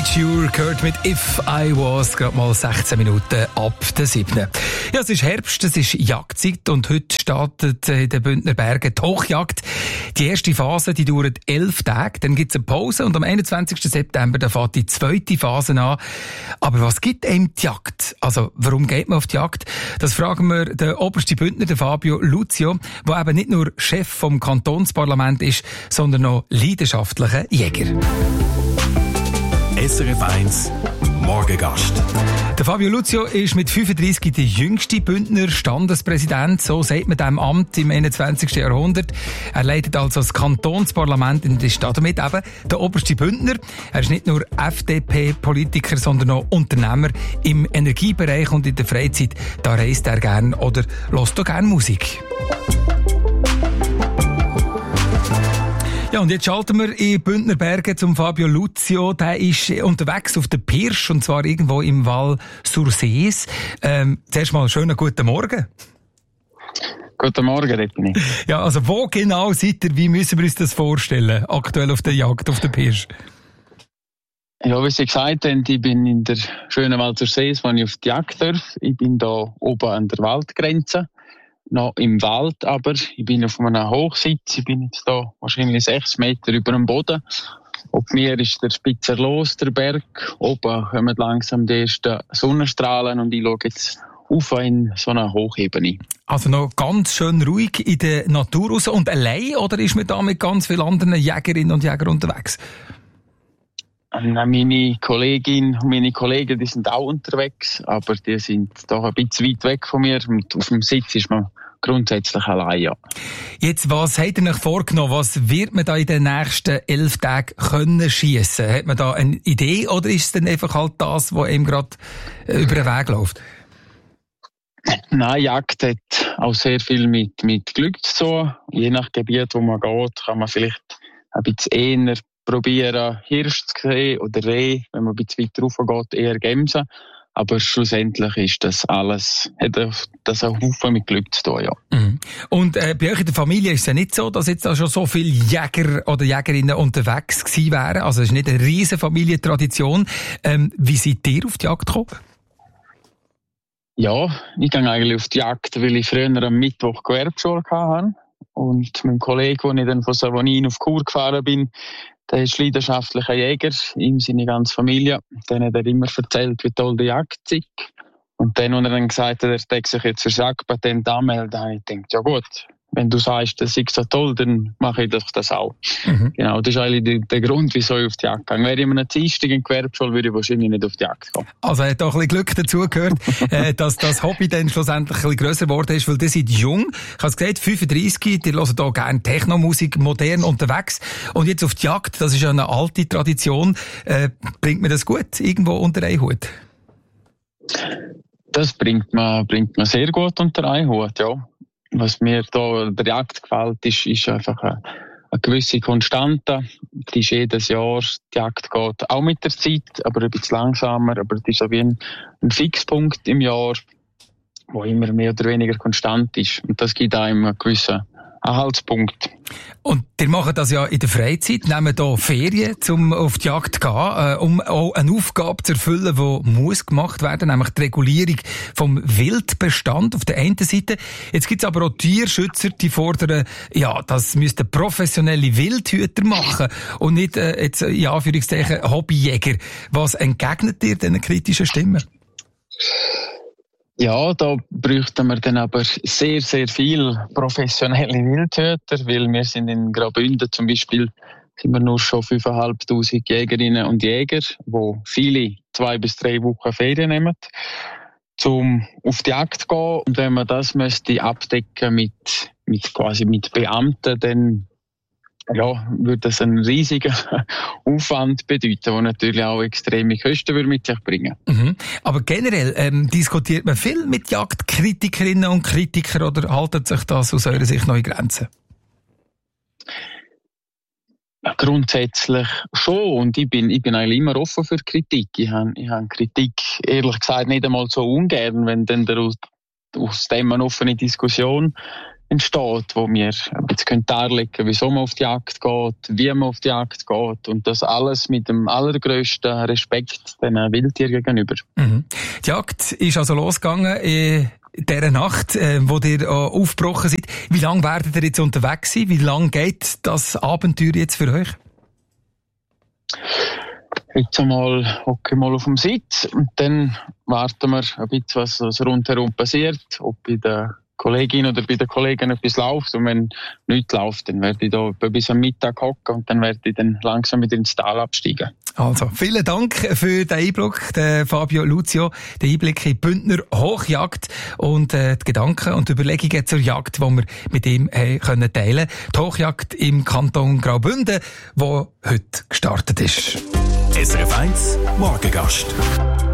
Future gehört mit If I Was, gerade mal 16 Minuten ab der 7. Ja, es ist Herbst, es ist Jagdzeit und heute startet in den Bündner Bergen die Hochjagd. Die erste Phase, die dauert 11 Tage, dann gibt es eine Pause und am 21. September da fährt die zweite Phase an. Aber was gibt einem die Jagd? Also, warum geht man auf die Jagd? Das fragen wir den obersten Bündner, den Fabio Luzio, der eben nicht nur Chef vom Kantonsparlament ist, sondern noch leidenschaftlicher Jäger. SRF 1 Morgengast. Der Fabio Luzio ist mit 35 der jüngste Bündner Standespräsident, so sagt man diesem Amt im 21. Jahrhundert. Er leitet also das Kantonsparlament in der Stadt, damit eben der oberste Bündner. Er ist nicht nur FDP-Politiker, sondern auch Unternehmer im Energiebereich und in der Freizeit. Da reist er gern oder hört auch gern Musik. Ja, und jetzt schalten wir in Bündner Bergen zum Fabio Luzio. Der ist unterwegs auf der Pirsch, und zwar irgendwo im Val sur Sees. Zuerst mal schönen guten Morgen. Guten Morgen, Repini. Ja, also wo genau seid ihr? Wie müssen wir uns das vorstellen, aktuell auf der Jagd auf der Pirsch? Ja, wie Sie gesagt haben, ich bin in der schönen Val sur Sees, wo ich auf die Jagd darf. Ich bin da oben an der Waldgrenze. Noch im Wald, aber ich bin auf einem Hochsitz. Ich bin jetzt da wahrscheinlich 6 Meter über dem Boden. Ob mir ist der Spitzer los, der Berg. Oben kommen langsam die ersten Sonnenstrahlen und ich schaue jetzt auf in so eine Hochebene. Also noch ganz schön ruhig in der Natur raus und allein, oder ist man da mit ganz vielen anderen Jägerinnen und Jägern unterwegs? Meine Kollegin und meine Kollegen, die sind auch unterwegs, aber die sind doch ein bisschen weit weg von mir. Und auf dem Sitz ist man grundsätzlich allein, ja. Jetzt, was habt ihr euch vorgenommen? Was wird man da in den nächsten 11 Tagen können schiessen? Hat man da eine Idee oder ist es dann einfach halt das, was ihm gerade über den Weg läuft? Nein, Jagd hat auch sehr viel mit Glück zu tun. Je nach Gebiet, wo man geht, kann man vielleicht ein bisschen eher probieren, Hirsch zu sehen oder Reh, wenn man ein bisschen weiter rauf geht, eher Gämsen. Aber schlussendlich ist das alles, hat das ein Haufen mit Glück zu tun, ja. Mhm. Und bei euch in der Familie ist es ja nicht so, dass jetzt da schon so viele Jäger oder Jägerinnen unterwegs gewesen wären. Also es ist nicht eine riesen Familientradition. Wie seid ihr auf die Jagd gekommen? Ja, ich gehe eigentlich auf die Jagd, weil ich früher am Mittwoch Gewerbeschule hatte. Und mein Kollege, als ich dann von Savonin auf Chur gefahren bin, der ist leidenschaftlicher Jäger, ihm seine ganze Familie. Dann hat er immer erzählt, wie toll die Jagd ist. Und dann, als er dann gesagt hat, er denkt sich jetzt für das Jagdpatent anmelden, habe ich gedacht, ja gut, wenn du sagst, das ist so toll, dann mache ich das auch. Mhm. Genau, das ist eigentlich der Grund, wieso ich auf die Jagd gehe. Wäre ich einem Dienstag in Gewerbeschule, würde ich wahrscheinlich nicht auf die Jagd gehen. Also hat auch ein bisschen Glück dazugehört, dass das Hobby dann schlussendlich ein bisschen grösser geworden ist, weil ihr seid jung. Ich habe es gesagt, 35, ihr hört hier gerne Technomusik, modern unterwegs. Und jetzt auf die Jagd, das ist ja eine alte Tradition. Bringt mir das gut, irgendwo unter einen Hut? Das bringt man sehr gut unter einen Hut, ja. Was mir da der Jagd gefällt, ist einfach eine gewisse Konstante. Die ist jedes Jahr, die Jagd geht auch mit der Zeit, aber ein bisschen langsamer, aber das ist so wie ein Fixpunkt im Jahr, wo immer mehr oder weniger konstant ist. Und das gibt einem einen gewissen Anhaltspunkt. Und ihr macht das ja in der Freizeit, nehmen hier Ferien, um auf die Jagd zu gehen, um auch eine Aufgabe zu erfüllen, die muss gemacht werden, nämlich die Regulierung vom Wildbestand auf der einen Seite. Jetzt gibt es aber auch Tierschützer, die fordern, ja, das müssten professionelle Wildhüter machen und nicht, jetzt, in Anführungszeichen, Hobbyjäger. Was entgegnet ihr diesen kritischen Stimmen? Ja, da bräuchten wir dann aber sehr, sehr viel professionelle Wildhüter, weil wir sind in Graubünden zum Beispiel, sind wir nur schon 5'500 Jägerinnen und Jäger, wo viele 2 bis 3 Wochen Ferien nehmen, um auf die Jagd zu gehen. Und wenn man das müsste abdecken mit Beamten, dann ja, würde das einen riesigen Aufwand bedeuten, der natürlich auch extreme Kosten mit sich bringen. Mhm. Aber generell diskutiert man viel mit Jagdkritikerinnen und Kritikern oder haltet sich das aus eurer Sicht noch in Grenzen? Ja, grundsätzlich schon. Und ich bin eigentlich immer offen für Kritik. Ich habe Kritik, ehrlich gesagt, nicht einmal so ungern, wenn dann aus dem eine offene Diskussion entsteht, wo wir jetzt darlegen können, wieso man auf die Jagd geht, wie man auf die Jagd geht und das alles mit dem allergrößten Respekt den Wildtieren gegenüber. Mhm. Die Jagd ist also losgegangen in dieser Nacht, wo ihr aufgebrochen seid. Wie lange werdet ihr jetzt unterwegs sein? Wie lange geht das Abenteuer jetzt für euch? Jetzt einmal hocke ich mal auf dem Sitz und dann warten wir ein bisschen, was rundherum passiert, ob bei der Kollegin oder bei den Kollegen etwas läuft. Und wenn nichts läuft, dann werde ich da bis am Mittag hocken und dann werde ich dann langsam wieder ins Tal absteigen. Also, vielen Dank für den Einblick, der Fabio Lucio, den Einblick in die Bündner Hochjagd und die Gedanken und die Überlegungen zur Jagd, die wir mit ihm teilen können. Die Hochjagd im Kanton Graubünden, die heute gestartet ist. SRF 1 Morgengast.